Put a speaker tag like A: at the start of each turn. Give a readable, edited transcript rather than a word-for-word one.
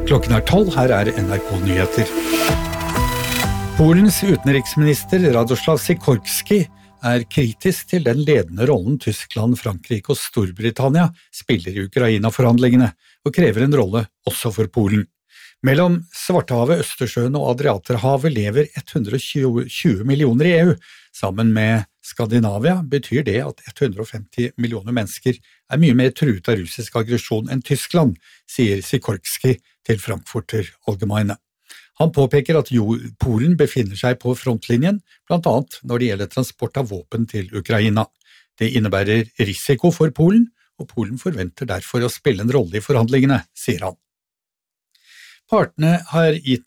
A: Klokken 12, her NRK Nyheter. Polens utenriksminister Radoslav Sikorski kritisk til den ledende rollen Tyskland, Frankrike og Storbritannia spiller i Ukraina-forhandlingene, og krever en rolle også for Polen. Mellom Svartehavet, Østersjøen og Adriaterhavet lever 120 millioner i EU. Sammen med Skandinavia betyr det at 150 millioner mennesker mye mer truet av russisk aggresjon enn Tyskland, sier Sikorski til Frankfurter Allgemeine. Han påpeker at Polen befinner seg på frontlinjen, blant annet når det gjelder transport av våpen til Ukraina. Det innebærer risiko for Polen, og Polen forventer derfor å spille en rolle i forhandlingene, sier han. Partene har gitt